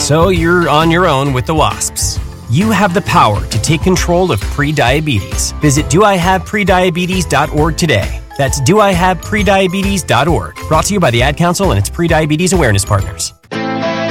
So you're on your own with the wasps. You have the power to take control of prediabetes. Visit doihaveprediabetes.org today. That's doihaveprediabetes.org. Brought to you by the Ad Council and its Prediabetes Awareness Partners.